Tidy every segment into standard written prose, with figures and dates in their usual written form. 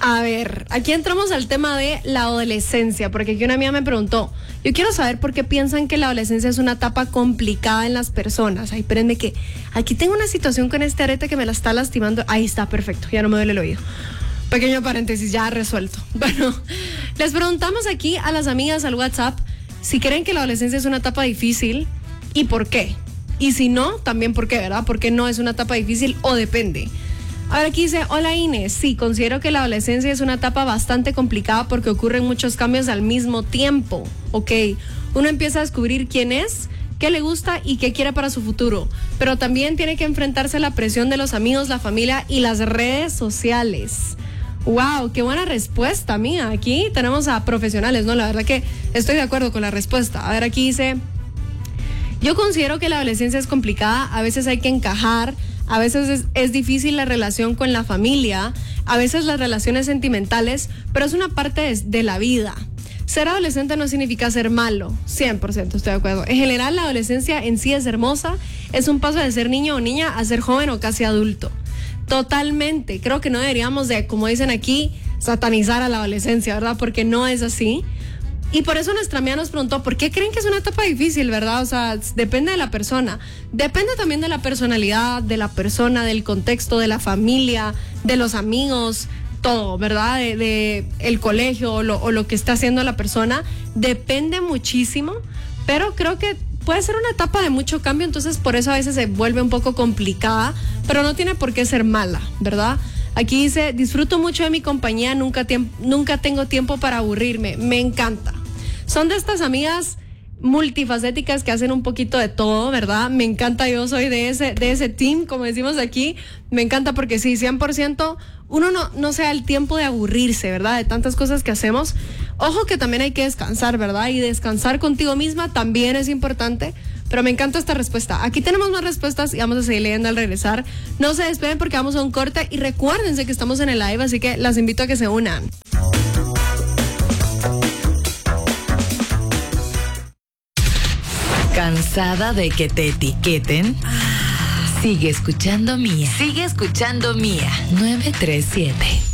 A ver, aquí entramos al tema de la adolescencia, porque aquí una amiga me preguntó, yo quiero saber por qué piensan que la adolescencia es una etapa complicada en las personas. Ay, espérenme que aquí tengo una situación con este arete que me la está lastimando. Ahí está, perfecto, ya no me duele el oído. Pequeño paréntesis, ya resuelto. Bueno, les preguntamos aquí a las amigas al WhatsApp si creen que la adolescencia es una etapa difícil y por qué. Y si no, también por qué, ¿verdad? Porque no es una etapa difícil o depende. Ahora aquí dice, hola Inés, sí, considero que la adolescencia es una etapa bastante complicada porque ocurren muchos cambios al mismo tiempo. Ok, uno empieza a descubrir quién es, qué le gusta y qué quiere para su futuro, pero también tiene que enfrentarse a la presión de los amigos, la familia y las redes sociales. Wow, qué buena respuesta mía. Aquí tenemos a profesionales, ¿no? La verdad que estoy de acuerdo con la respuesta. A ver, aquí dice, yo considero que la adolescencia es complicada, a veces hay que encajar, a veces es difícil la relación con la familia, a veces las relaciones sentimentales, pero es una parte de la vida. Ser adolescente no significa ser malo, 100% estoy de acuerdo. En general, la adolescencia en sí es hermosa, es un paso de ser niño o niña a ser joven o casi adulto. Totalmente, creo que no deberíamos de, como dicen aquí, satanizar a la adolescencia, ¿verdad? Porque no es así. Y por eso nuestra amiga nos preguntó, ¿por qué creen que es una etapa difícil, verdad? O sea, depende de la persona. Depende también de la personalidad, de la persona, del contexto, de la familia, de los amigos, todo, ¿verdad? De el colegio o lo que está haciendo la persona. Depende muchísimo, pero creo que puede ser una etapa de mucho cambio, entonces por eso a veces se vuelve un poco complicada, pero no tiene por qué ser mala, ¿verdad? Aquí dice, disfruto mucho de mi compañía, nunca tengo tiempo para aburrirme, me encanta. Son de estas amigas multifacéticas que hacen un poquito de todo, ¿verdad? Me encanta, yo soy de ese team, como decimos aquí, me encanta porque sí, 100%, uno no se da el tiempo de aburrirse, ¿verdad? De tantas cosas que hacemos. Ojo que también hay que descansar, ¿verdad? Y descansar contigo misma también es importante. Pero me encanta esta respuesta. Aquí tenemos más respuestas y vamos a seguir leyendo al regresar. No se despeguen porque vamos a un corte y recuérdense que estamos en el live, así que las invito a que se unan. ¿Cansada de que te etiqueten? Sigue escuchando Mía. Sigue escuchando Mía. 937.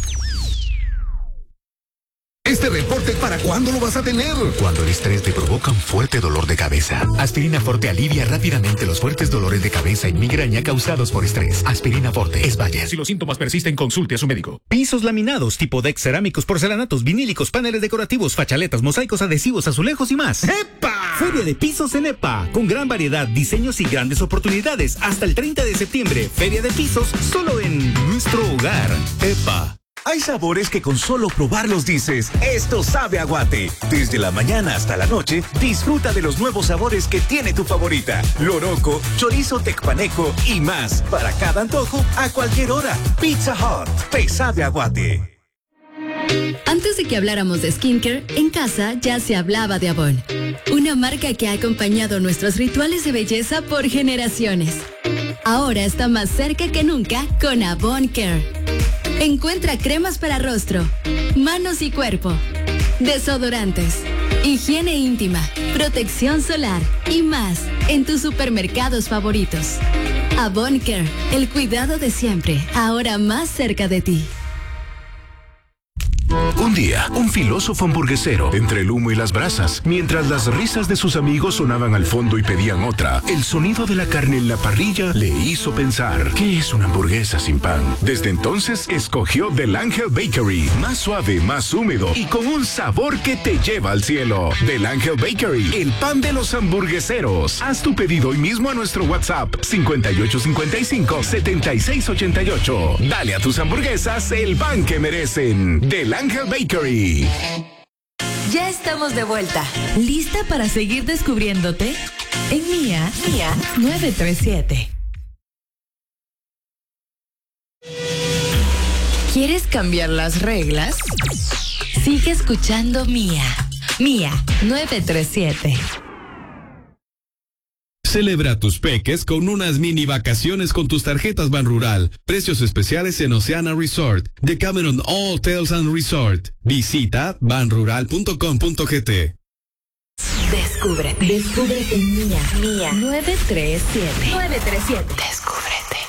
¿Este reporte para cuándo lo vas a tener? Cuando el estrés te provoca un fuerte dolor de cabeza. Aspirina Forte alivia rápidamente los fuertes dolores de cabeza y migraña causados por estrés. Aspirina Forte es Bayer. Si los síntomas persisten, consulte a su médico. Pisos laminados, tipo deck, cerámicos, porcelanatos, vinílicos, paneles decorativos, fachaletas, mosaicos, adhesivos, azulejos y más. ¡Epa! Feria de Pisos en EPA, con gran variedad, diseños y grandes oportunidades. Hasta el 30 de septiembre, Feria de Pisos, solo en nuestro hogar. EPA. Hay sabores que con solo probarlos dices, esto sabe a Guate. Desde la mañana hasta la noche, disfruta de los nuevos sabores que tiene tu favorita. Loroco, chorizo tecpaneco y más. Para cada antojo, a cualquier hora. Pizza Hut, te sabe a Guate. Antes de que habláramos de skincare, en casa ya se hablaba de Avon. Una marca que ha acompañado nuestros rituales de belleza por generaciones. Ahora está más cerca que nunca con Avon Care. Encuentra cremas para rostro, manos y cuerpo, desodorantes, higiene íntima, protección solar y más en tus supermercados favoritos. Avon Care, el cuidado de siempre, ahora más cerca de ti. Un día, un filósofo hamburguesero, entre el humo y las brasas, mientras las risas de sus amigos sonaban al fondo y pedían otra, el sonido de la carne en la parrilla le hizo pensar, ¿qué es una hamburguesa sin pan? Desde entonces, escogió Del Ángel Bakery, más suave, más húmedo y con un sabor que te lleva al cielo. Del Ángel Bakery, el pan de los hamburgueseros. Haz tu pedido hoy mismo a nuestro WhatsApp, 5855-7688. Dale a tus hamburguesas el pan que merecen. Del Ángel Bakery. Ya estamos de vuelta. ¿Lista para seguir descubriéndote? En Mía 937. ¿Quieres cambiar las reglas? Sigue escuchando Mía 937. Celebra tus peques con unas mini vacaciones con tus tarjetas Banrural. Precios especiales en Oceana Resort, Decameron All Hotels and Resort. Visita banrural.com.gt. Descúbrete en Mía 937. Descúbrete.